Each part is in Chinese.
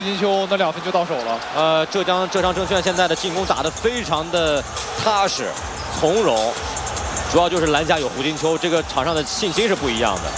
金秋那2分就到手了。 浙江证券现在的进攻打得非常的踏实、从容，主要就是篮下有胡金秋，这个场上的信心是不一样的。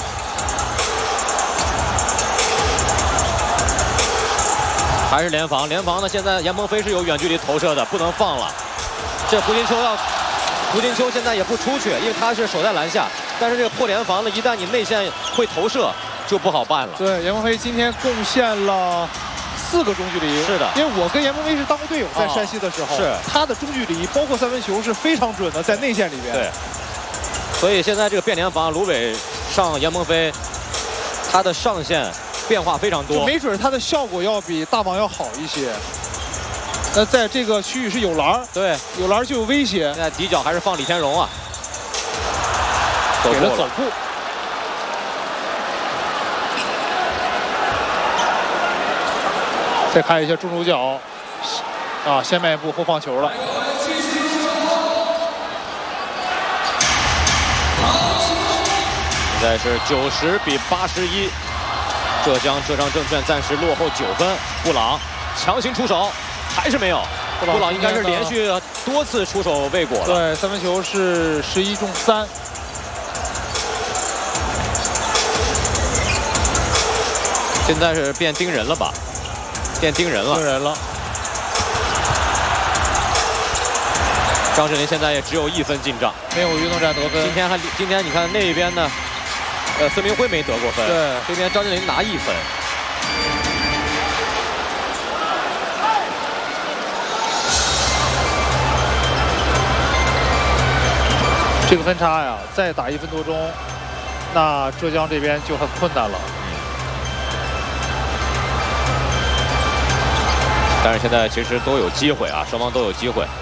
还是联防呢？现在严鹏飞是有远距离投射的，不能放了。这胡金秋现在也不出去，因为他是守在篮下。但是这个破联防呢，一旦你内线会投射，就不好办了。 对，严鹏飞今天贡献了4个中距离。是的，因为我跟严鹏飞是当过队友，在山西的时候，是他的中距离包括3分球是非常准的，在内线里边。 对。所以现在这个变联防，卢伟上严鹏飞，他的上限变化非常多， 就没准他的效果要比大王要好一些。那在这个区域是有篮， 对， 有篮就有威胁。 现在底角还是放李天荣啊， 给了走步。再看一下中主角，先迈一步后放球了。 现在是90比81，浙江证券暂时落后9分。布朗强行出手，还是没有。布朗应该是连续多次出手未果了。 对，3分球是11中3。 现在是变盯人了吧？变盯人了。张智霖现在也只有1分进账， 没有运动战得分。 今天你看那边呢，孙明辉没得过分， 对， 这边张智霖拿1分。 这个分差呀，再打1分多钟，那浙江这边就很困难了。 但是现在其实都有机会啊，双方都有机会。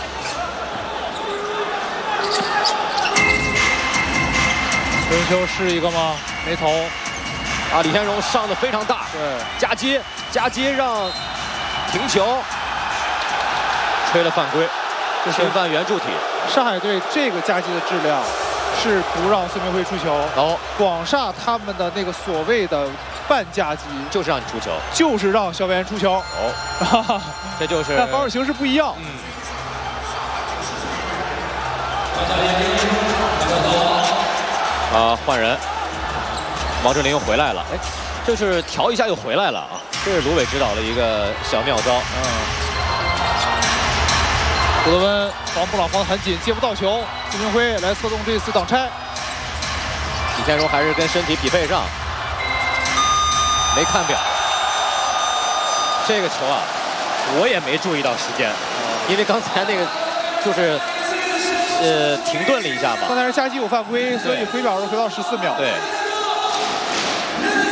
孙秋是一个吗？没投。 李天荣上的非常大，对，夹接让停球，吹了犯规，侵犯圆柱体。 上海队这个夹击的质量是不让孙明辉出球。广厦他们的那个所谓的半夹击就是让你出球， 就是让肖元出球。 这就是。 但防守形式不一样。 换人，王哲林又回来了。这是调一下又回来了啊！这是卢伟指导的一个小妙招。 古德温防布朗防得很紧，接不到球。孙明辉来策动这次挡拆。 李天荣还是跟身体匹配上，没看表。这个球啊，我也没注意到时间，因为刚才那个就是停顿了一下吧。 刚才是夹击有犯规，所以回表是回到14秒。 对。